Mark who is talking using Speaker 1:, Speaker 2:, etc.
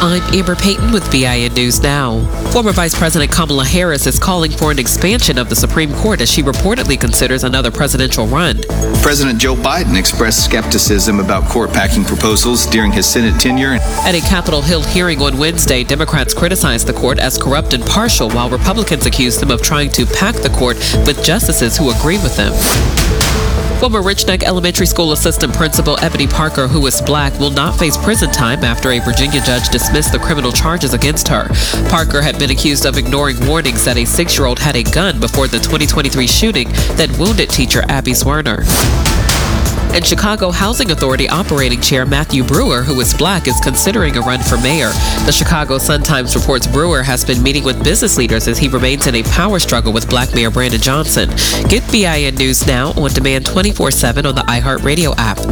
Speaker 1: I'm Amber Payton with BIN News Now. Former Vice President Kamala Harris is calling for an expansion of the Supreme Court as she reportedly considers another presidential run.
Speaker 2: President Joe Biden expressed skepticism about court-packing proposals during his Senate tenure.
Speaker 1: At a Capitol Hill hearing on Wednesday, Democrats criticized the court as corrupt and partial, while Republicans accused them of trying to pack the court with justices who agree with them. Former Rich Neck Elementary School assistant principal Ebony Parker, who is black, will not face prison time after a Virginia judge dismissed the criminal charges against her. Parker had been accused of ignoring warnings that a 6-year-old had a gun before the 2023 shooting that wounded teacher Abby Swerner. And Chicago Housing Authority Operating Chair Matthew Brewer, who is black, is considering a run for mayor. The Chicago Sun-Times reports Brewer has been meeting with business leaders as he remains in a power struggle with black Mayor Brandon Johnson. Get BIN News Now on demand 24/7 on the iHeartRadio app,